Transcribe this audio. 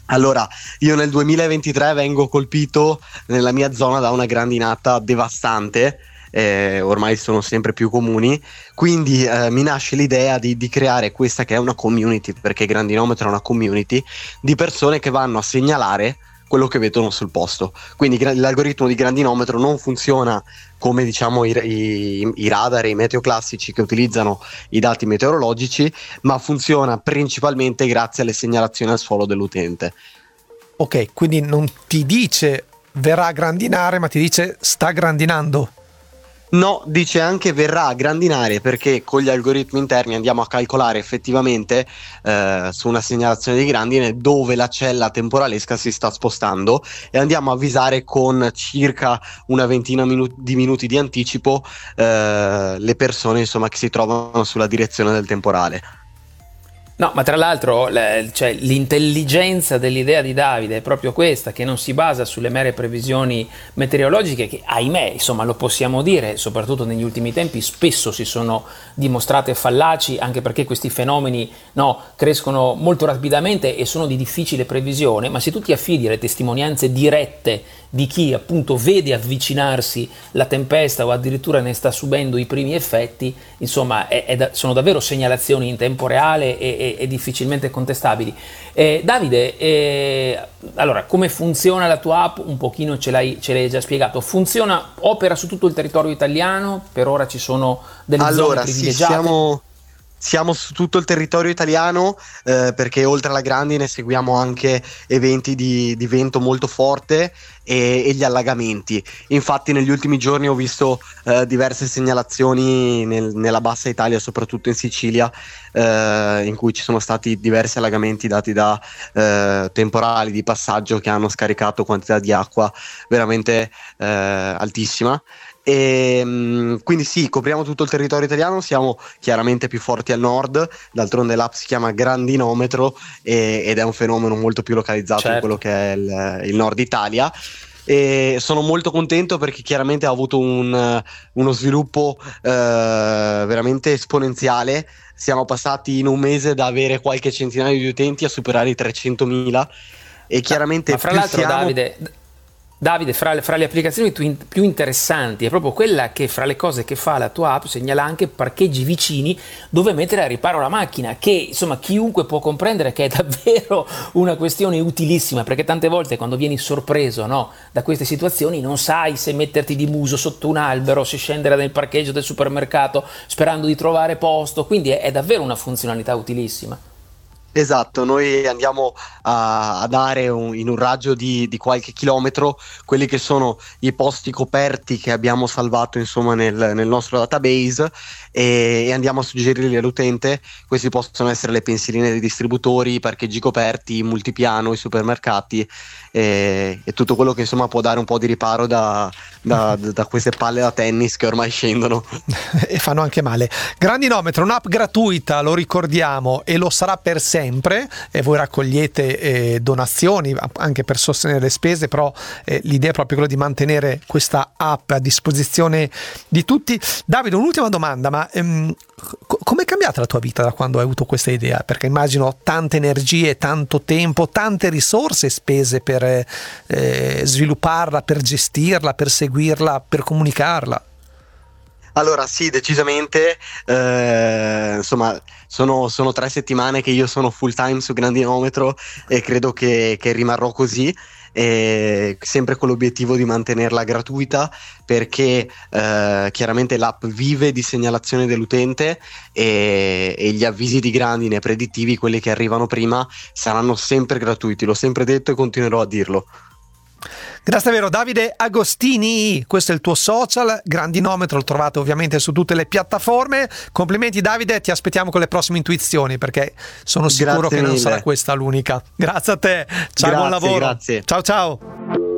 Allora, io nel 2023 vengo colpito nella mia zona da una grandinata devastante, ormai sono sempre più comuni, quindi mi nasce l'idea di creare questa che è una community, perché Grandinometro è una community di persone che vanno a segnalare quello che vedono sul posto. Quindi l'algoritmo di Grandinometro non funziona come diciamo i radar e i meteo classici che utilizzano i dati meteorologici, ma funziona principalmente grazie alle segnalazioni al suolo dell'utente. Ok, quindi non ti dice verrà a grandinare, ma ti dice sta grandinando. No, dice anche verrà a grandinare, perché con gli algoritmi interni andiamo a calcolare effettivamente su una segnalazione di grandine dove la cella temporalesca si sta spostando, e andiamo a avvisare con circa una ventina di minuti di anticipo le persone insomma che si trovano sulla direzione del temporale. No, ma tra l'altro cioè, l'intelligenza dell'idea di Davide è proprio questa, che non si basa sulle mere previsioni meteorologiche che, ahimè, insomma, lo possiamo dire, soprattutto negli ultimi tempi, spesso si sono dimostrate fallaci, anche perché questi fenomeni crescono molto rapidamente e sono di difficile previsione, ma se tu ti affidi alle testimonianze dirette di chi appunto vede avvicinarsi la tempesta o addirittura ne sta subendo i primi effetti, insomma sono davvero segnalazioni in tempo reale e difficilmente contestabili. Davide, allora come funziona la tua app? Un pochino ce l'hai già spiegato. Opera su tutto il territorio italiano? Per ora ci sono delle zone privilegiate? Siamo su tutto il territorio italiano, perché oltre alla grandine seguiamo anche eventi di vento molto forte e gli allagamenti. Infatti negli ultimi giorni ho visto diverse segnalazioni nella bassa Italia, soprattutto in Sicilia, in cui ci sono stati diversi allagamenti dati da temporali di passaggio che hanno scaricato quantità di acqua veramente altissima. E quindi sì, copriamo tutto il territorio italiano, siamo chiaramente più forti al nord, d'altronde l'app si chiama Grandinometro ed è un fenomeno molto più localizzato in quello che è il nord Italia. E sono molto contento perché chiaramente ha avuto uno sviluppo veramente esponenziale. Siamo passati in un mese da avere qualche centinaio di utenti a superare i 300.000, e chiaramente ma fra l'altro Davide, fra le applicazioni più interessanti è proprio quella che, fra le cose che fa la tua app, segnala anche parcheggi vicini dove mettere a riparo la macchina, che insomma chiunque può comprendere che è davvero una questione utilissima, perché tante volte quando vieni sorpreso da queste situazioni non sai se metterti di muso sotto un albero, se scendere nel parcheggio del supermercato sperando di trovare posto, quindi è davvero una funzionalità utilissima. Esatto, noi andiamo a dare in un raggio di qualche chilometro quelli che sono i posti coperti che abbiamo salvato insomma nel nostro database, e andiamo a suggerirli all'utente. Questi possono essere le pensiline dei distributori, i parcheggi coperti, i multipiano, i supermercati e tutto quello che insomma può dare un po' di riparo da queste palle da tennis che ormai scendono e fanno anche male. Grandinometro, un'app gratuita, lo ricordiamo, e lo sarà per sempre, e voi raccogliete donazioni anche per sostenere le spese, però l'idea è proprio quella di mantenere questa app a disposizione di tutti. Davide, un'ultima domanda, ma com'è cambiata la tua vita da quando hai avuto questa idea? Perché immagino tante energie, tanto tempo, tante risorse spese per svilupparla, per gestirla, per seguirla, per comunicarla. Allora sì, decisamente, insomma sono 3 settimane che io sono full time su Grandinometro, e credo che rimarrò così, sempre con l'obiettivo di mantenerla gratuita, perché chiaramente l'app vive di segnalazione dell'utente, e gli avvisi di grandine predittivi, quelli che arrivano prima, saranno sempre gratuiti, l'ho sempre detto e continuerò a dirlo. Grazie davvero, Davide Agostini, questo è il tuo social, Grandinometro, lo trovate ovviamente su tutte le piattaforme. Complimenti Davide, ti aspettiamo con le prossime intuizioni, perché sono sicuro che non sarà questa l'unica. Grazie a te, ciao, buon lavoro. Grazie. Ciao ciao.